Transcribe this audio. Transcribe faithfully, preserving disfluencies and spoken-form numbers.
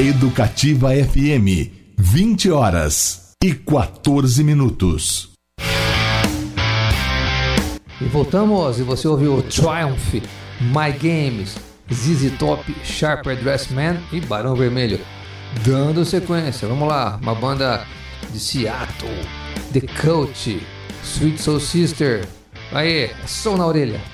Educativa F M, vinte horas e quatorze minutos. E voltamos, e você ouviu Triumph, My Games, Z Z Top, Sharper Dressed Man e Barão Vermelho. Dando sequência, vamos lá, uma banda de Seattle, The Cult, Sweet Soul Sister. Aê, som na orelha.